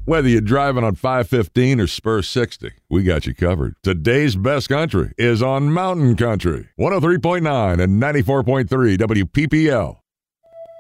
Whether you're driving on 515 or Spur 60, we got you covered. Today's best country is on Mountain Country. 103.9 and 94.3 WPPL.